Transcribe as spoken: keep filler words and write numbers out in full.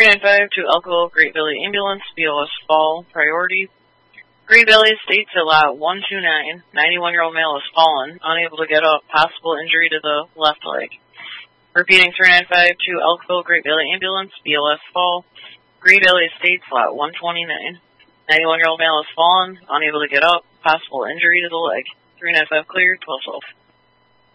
nine five to Elko Great Valley Ambulance, B L S fall, priority. Great Valley Estates at lot one two nine, ninety-one-year-old male has fallen, unable to get up, possible injury to the left leg. Repeating three nine five to Elkville Great Valley Ambulance, B L S fall, Great Valley Estates, lot one twenty-nine. ninety-one-year-old male has fallen, unable to get up, possible injury to the leg. three nine five cleared, twelve twelve.